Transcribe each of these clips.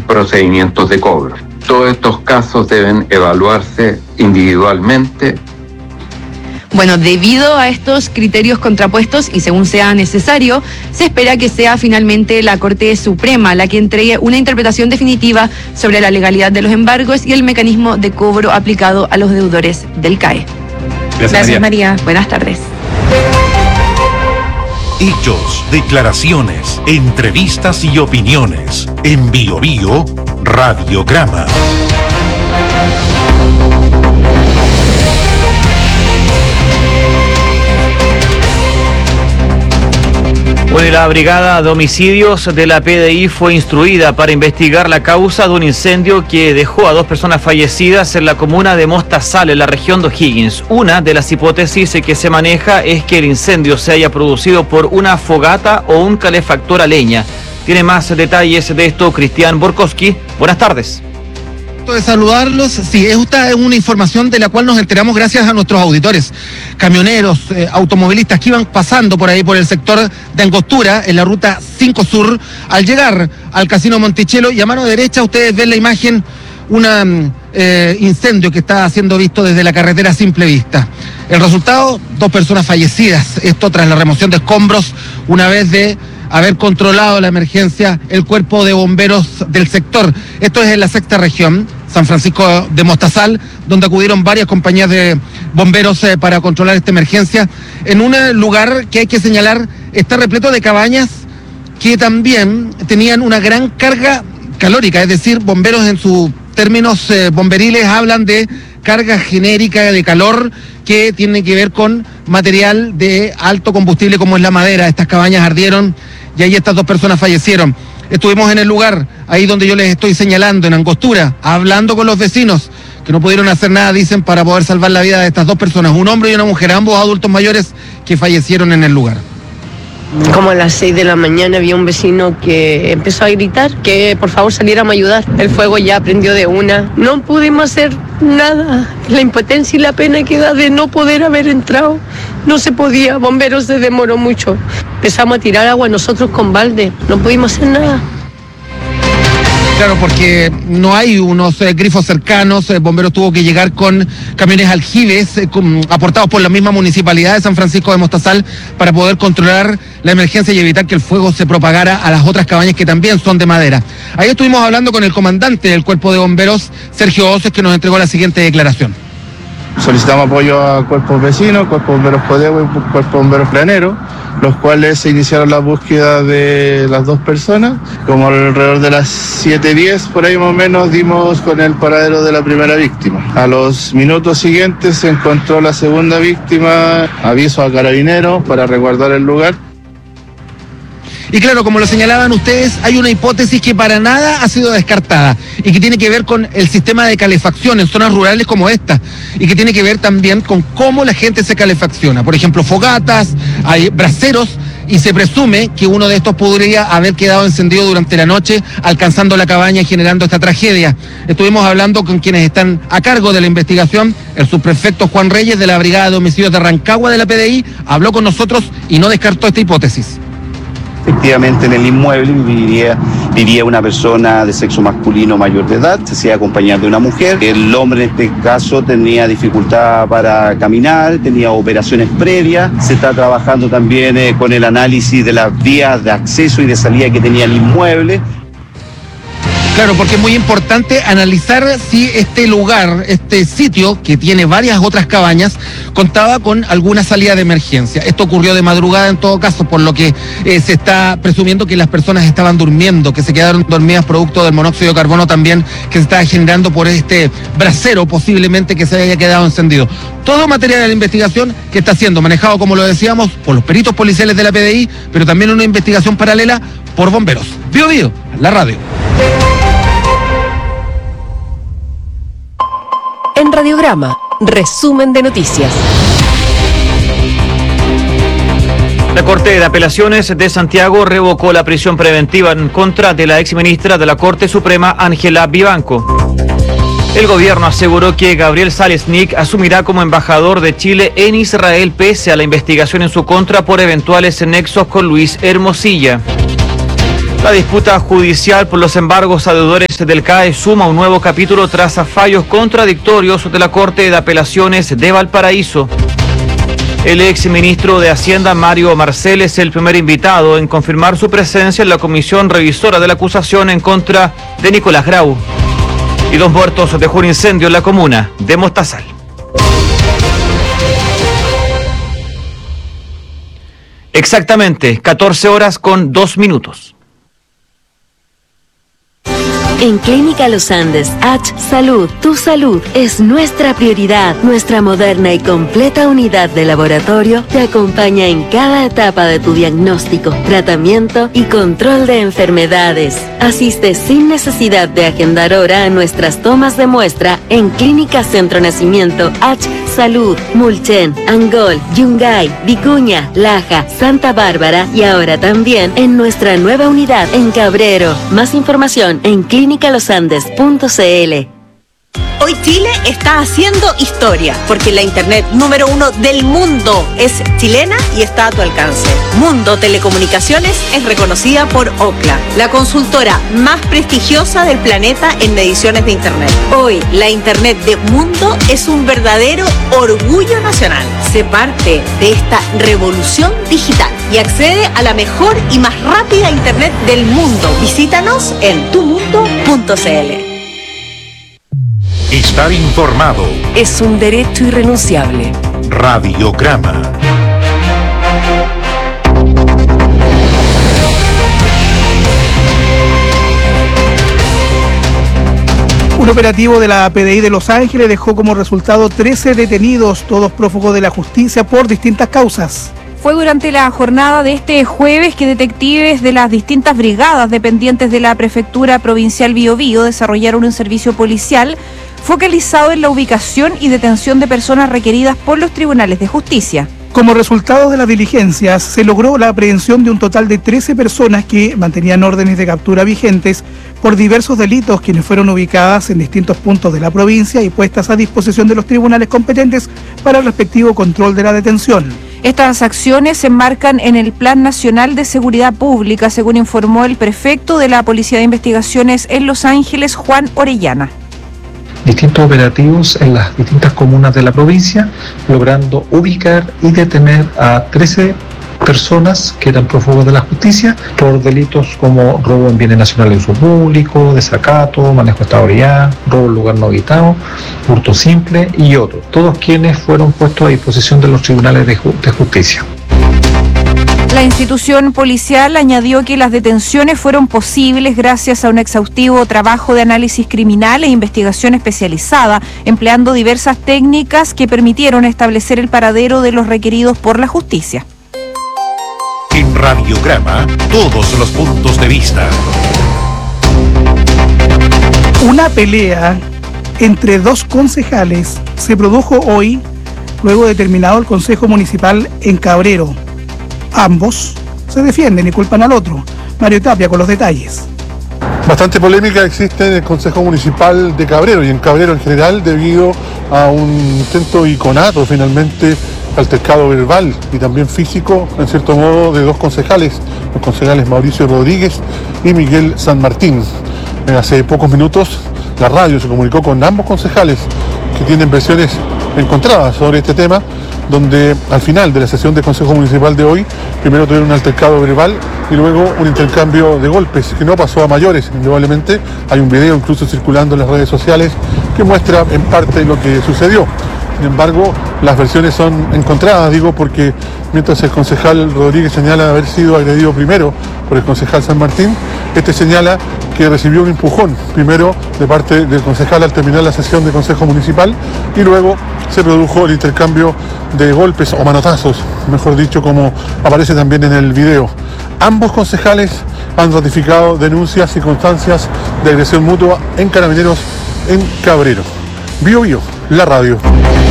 procedimientos de cobro. Todos estos casos deben evaluarse individualmente. Bueno, debido a estos criterios contrapuestos y según sea necesario, se espera que sea finalmente la Corte Suprema la que entregue una interpretación definitiva sobre la legalidad de los embargos y el mecanismo de cobro aplicado a los deudores del CAE. Gracias, María. Buenas tardes. Hechos, declaraciones, entrevistas y opiniones. En Bio Bio, Radiograma. Bueno, la brigada de homicidios de la PDI fue instruida para investigar la causa de un incendio que dejó a 2 personas fallecidas en la comuna de Mostazal, en la región de O'Higgins. Una de las hipótesis que se maneja es que el incendio se haya producido por una fogata o un calefactor a leña. Tiene más detalles de esto Cristian Borkowski. Buenas tardes. De saludarlos. Sí, esta es una información de la cual nos enteramos gracias a nuestros auditores, camioneros, automovilistas que iban pasando por ahí por el sector de Angostura en la ruta 5 Sur. Al llegar al Casino Monticello y a mano derecha ustedes ven la imagen, un incendio que está siendo visto desde la carretera a simple vista. El resultado, 2 personas fallecidas, esto tras la remoción de escombros una vez de haber controlado la emergencia el cuerpo de bomberos del sector. Esto es en la 6ª región, San Francisco de Mostazal, donde acudieron varias compañías de bomberos para controlar esta emergencia, en un lugar que hay que señalar está repleto de cabañas que también tenían una gran carga calórica, es decir, bomberos en sus términos bomberiles hablan de carga genérica de calor que tiene que ver con material de alto combustible como es la madera. Estas cabañas ardieron y ahí estas 2 personas fallecieron. Estuvimos en el lugar, ahí donde yo les estoy señalando, en Angostura, hablando con los vecinos, que no pudieron hacer nada, dicen, para poder salvar la vida de estas 2 personas, un hombre y una mujer, ambos adultos mayores que fallecieron en el lugar. Como a las 6 de la mañana había un vecino que empezó a gritar que por favor saliéramos a ayudar. El fuego ya prendió de una. No pudimos hacer nada. La impotencia y la pena que da de no poder haber entrado. No se podía. Bomberos se demoró mucho. Empezamos a tirar agua nosotros con balde. No pudimos hacer nada. Claro, porque no hay unos grifos cercanos, bomberos tuvo que llegar con camiones aljibes aportados por la misma municipalidad de San Francisco de Mostazal para poder controlar la emergencia y evitar que el fuego se propagara a las otras cabañas que también son de madera. Ahí estuvimos hablando con el comandante del cuerpo de bomberos, Sergio Oces, que nos entregó la siguiente declaración. Solicitamos apoyo a cuerpos vecinos, cuerpo bomberos Codehuay y cuerpo bomberos Planero, los cuales se iniciaron la búsqueda de las 2 personas. Como alrededor de las 7:10, por ahí más o menos, dimos con el paradero de la primera víctima. A los minutos siguientes se encontró la segunda víctima, aviso a carabineros para resguardar el lugar. Y claro, como lo señalaban ustedes, hay una hipótesis que para nada ha sido descartada y que tiene que ver con el sistema de calefacción en zonas rurales como esta y que tiene que ver también con cómo la gente se calefacciona. Por ejemplo, fogatas, hay braseros y se presume que uno de estos podría haber quedado encendido durante la noche, alcanzando la cabaña y generando esta tragedia. Estuvimos hablando con quienes están a cargo de la investigación. El subprefecto Juan Reyes de la Brigada de Homicidios de Rancagua de la PDI habló con nosotros y no descartó esta hipótesis. Efectivamente, en el inmueble vivía una persona de sexo masculino mayor de edad, se hacía acompañar de una mujer. El hombre en este caso tenía dificultad para caminar, tenía operaciones previas. Se está trabajando también con el análisis de las vías de acceso y de salida que tenía el inmueble. Claro, porque es muy importante analizar si este lugar, este sitio, que tiene varias otras cabañas, contaba con alguna salida de emergencia. Esto ocurrió de madrugada en todo caso, por lo que se está presumiendo que las personas estaban durmiendo, que se quedaron dormidas producto del monóxido de carbono también que se estaba generando por este brasero posiblemente que se haya quedado encendido. Todo material de la investigación que está siendo manejado, como lo decíamos, por los peritos policiales de la PDI, pero también una investigación paralela por bomberos. Bio Bio, la radio. En Radiograma, resumen de noticias. La Corte de Apelaciones de Santiago revocó la prisión preventiva en contra de la exministra de la Corte Suprema, Ángela Vivanco. El gobierno aseguró que Gabriel Salesnik asumirá como embajador de Chile en Israel pese a la investigación en su contra por eventuales nexos con Luis Hermosilla. La disputa judicial por los embargos a deudores del CAE suma un nuevo capítulo tras fallos contradictorios de la Corte de Apelaciones de Valparaíso. El exministro de Hacienda, Mario Marcel, es el primer invitado en confirmar su presencia en la comisión revisora de la acusación en contra de Nicolás Grau. Y 2 muertos dejó un incendio en la comuna de Mostazal. Exactamente 14 horas con 2 minutos. En Clínica Los Andes, H Salud, tu salud es nuestra prioridad. Nuestra moderna y completa unidad de laboratorio te acompaña en cada etapa de tu diagnóstico, tratamiento y control de enfermedades. Asiste sin necesidad de agendar hora a nuestras tomas de muestra en Clínica Centro Nacimiento, H Salud, Mulchen, Angol, Yungay, Vicuña, Laja, Santa Bárbara y ahora también en nuestra nueva unidad en Cabrero. Más información en clinicalosandes.cl. Hoy Chile está haciendo historia, porque la internet número 1 del mundo es chilena y está a tu alcance. Mundo Telecomunicaciones es reconocida por Ookla, la consultora más prestigiosa del planeta en mediciones de internet. Hoy, la internet de Mundo es un verdadero orgullo nacional. Sé parte de esta revolución digital y accede a la mejor y más rápida internet del mundo. Visítanos en tumundo.cl. Estar informado Es un derecho irrenunciable. Radiograma. Un operativo de la PDI de Los Ángeles dejó como resultado 13 detenidos, todos prófugos de la justicia por distintas causas. Fue durante la jornada de este jueves que detectives de las distintas brigadas dependientes de la Prefectura Provincial Biobío desarrollaron un servicio policial focalizado en la ubicación y detención de personas requeridas por los tribunales de justicia. Como resultado de las diligencias, se logró la aprehensión de un total de 13 personas que mantenían órdenes de captura vigentes por diversos delitos, quienes fueron ubicadas en distintos puntos de la provincia y puestas a disposición de los tribunales competentes para el respectivo control de la detención. Estas acciones se enmarcan en el Plan Nacional de Seguridad Pública, según informó el prefecto de la Policía de Investigaciones en Los Ángeles, Juan Orellana. Distintos operativos en las distintas comunas de la provincia, logrando ubicar y detener a 13 personas que eran prófugos de la justicia por delitos como robo en bienes nacionales de uso público, desacato, manejo de estado de ebriedad, robo en lugar no habitado, hurto simple y otros, todos quienes fueron puestos a disposición de los tribunales de justicia. La institución policial añadió que las detenciones fueron posibles gracias a un exhaustivo trabajo de análisis criminal e investigación especializada, empleando diversas técnicas que permitieron establecer el paradero de los requeridos por la justicia. En Radiograma, todos los puntos de vista. Una pelea entre 2 concejales se produjo hoy, luego de terminado el Consejo Municipal en Cabrero. Ambos se defienden y culpan al otro. Mario Tapia con los detalles. Bastante polémica existe en el Consejo Municipal de Cabrero y en Cabrero en general debido a un intento y conato finalmente altercado verbal y también físico en cierto modo de 2 concejales, los concejales Mauricio Rodríguez y Miguel San Martín. Hace pocos minutos la radio se comunicó con ambos concejales que tienen versiones encontradas sobre este tema, donde al final de la sesión del Consejo Municipal de hoy, primero tuvieron un altercado verbal y luego un intercambio de golpes que no pasó a mayores, indudablemente. Hay un video incluso circulando en las redes sociales que muestra en parte lo que sucedió. Sin embargo, las versiones son encontradas, digo, porque mientras el concejal Rodríguez señala haber sido agredido primero por el concejal San Martín, este señala que recibió un empujón, primero de parte del concejal al terminar la sesión del Consejo Municipal y luego se produjo el intercambio de golpes o manotazos, mejor dicho, como aparece también en el video. Ambos concejales han ratificado denuncias y constancias de agresión mutua en Carabineros en Cabrero. Bio Bio, la radio.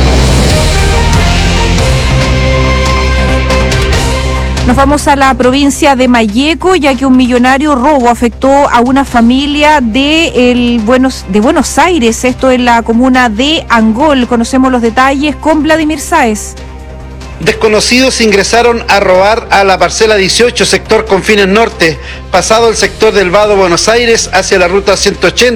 Nos vamos a la provincia de Malleco, ya que un millonario robo afectó a una familia de Buenos Aires, esto en la comuna de Angol. Conocemos los detalles con Vladimir Sáez. Desconocidos ingresaron a robar a la parcela 18, sector Confines Norte, pasado el sector del Vado Buenos Aires hacia la ruta 180.